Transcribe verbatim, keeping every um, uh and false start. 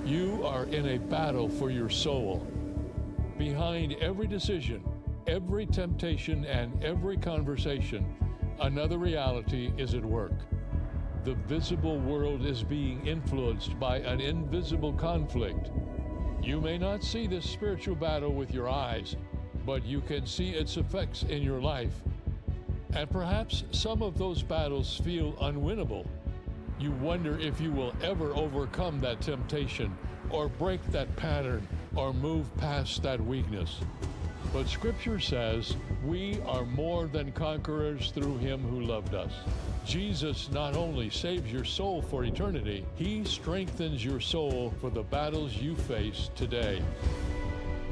You are in a battle for your soul. Behind every decision, every temptation, and every conversation, another reality is at work. The visible world is being influenced by an invisible conflict. You may not see this spiritual battle with your eyes, but you can see its effects in your life. And perhaps some of those battles feel unwinnable. You wonder if you will ever overcome that temptation, or break that pattern, or move past that weakness. But Scripture says we are more than conquerors through Him who loved us. Jesus not only saves your soul for eternity, He strengthens your soul for the battles you face today.